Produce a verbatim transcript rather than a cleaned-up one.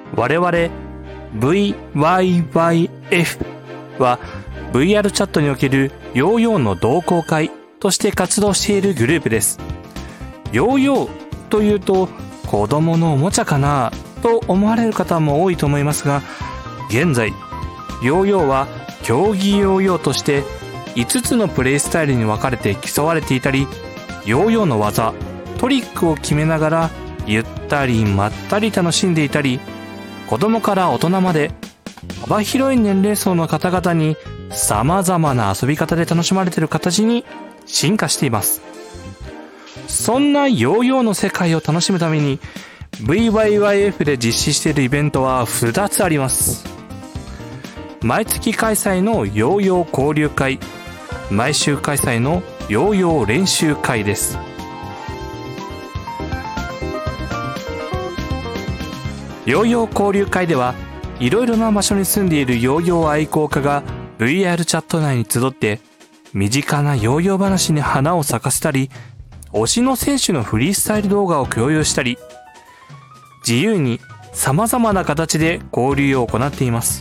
我々 ブイワイワイエフ は ブイアール チャットにおけるヨーヨーの同好会として活動しているグループです。ヨーヨーというと子供のおもちゃかなと思われる方も多いと思いますが、現在ヨーヨーは競技ヨーヨーとしていつつのプレイスタイルに分かれて競われていたり、ヨーヨーの技トリックを決めながらゆったりまったり楽しんでいたり、子供から大人まで幅広い年齢層の方々に様々な遊び方で楽しまれている形に進化しています。そんなヨーヨーの世界を楽しむために ブイワイワイエフ で実施しているイベントはふたつあります。毎月開催のヨーヨー交流会、毎週開催のヨーヨー練習会です。ヨーヨー交流会ではいろいろな場所に住んでいるヨーヨー愛好家が ブイアール チャット内に集って身近なヨーヨー話に花を咲かせたり、推しの選手のフリースタイル動画を共有したり、自由に様々な形で交流を行っています。